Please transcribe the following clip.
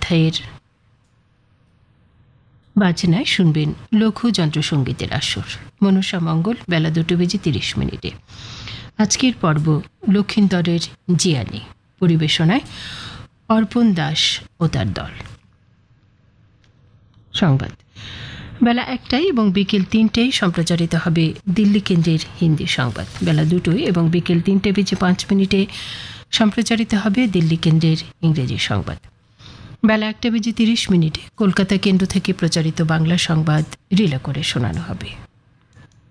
বন্দ্যোপাধ্যায়ের বাজনায় শুনবেন লঘু যন্ত্রসঙ্গীতের আসর। মনসা মঙ্গল বেলা 2:30। আজকের পর্ব লক্ষিন্দরের জিয়ানি, পরিবেশনায় অর্পণ দাস ও তার দল। সংবাদ বেলা 1টায় এবং বিকেল 3টায় সম্প্রচারিত হবে দিল্লি কেন্দ্রের হিন্দি সংবাদ। বেলা 2টায় এবং বিকেল 3:05 সম্প্রচারিত হবে দিল্লি কেন্দ্রের ইংরেজি সংবাদ। বেলা 1:30 কলকাতা কেন্দ্র থেকে প্রচারিত বাংলা সংবাদ রিলে করে শোনানো হবে।